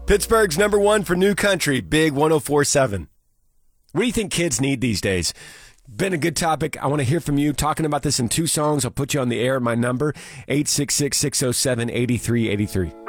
Pittsburgh's number one for new country, Big 104.7. What do you think kids need these days? Been a good topic. I want to hear from you. Talking about this in 2 songs. I'll put you on the air. My number, 866-607-8383.